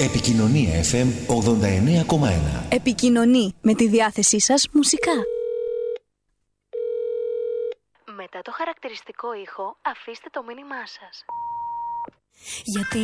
Επικοινωνία FM 89,1. Επικοινωνεί με τη διάθεσή σας μουσικά. Μετά το χαρακτηριστικό ήχο, αφήστε το μήνυμά σας. Γιατί